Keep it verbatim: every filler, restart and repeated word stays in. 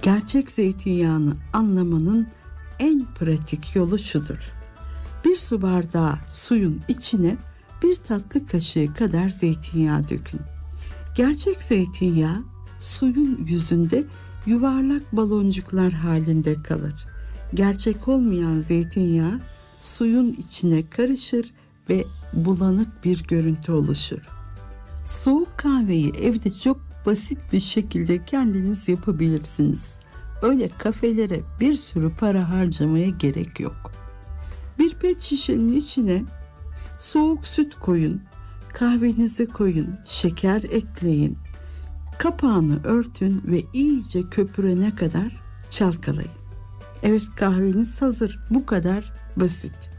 Gerçek zeytinyağını anlamanın en pratik yolu şudur. Bir su bardağı suyun içine bir tatlı kaşığı kadar zeytinyağı dökün. Gerçek zeytinyağı suyun yüzünde yuvarlak baloncuklar halinde kalır. Gerçek olmayan zeytinyağı suyun içine karışır ve bulanık bir görüntü oluşur. Soğuk kahveyi evde çok basit bir şekilde kendiniz yapabilirsiniz. Öyle kafelere bir sürü para harcamaya gerek yok. Bir pet şişenin içine soğuk süt koyun, kahvenizi koyun, şeker ekleyin, kapağını örtün ve iyice köpürene kadar çalkalayın. Evet, kahveniz hazır. Bu kadar basit.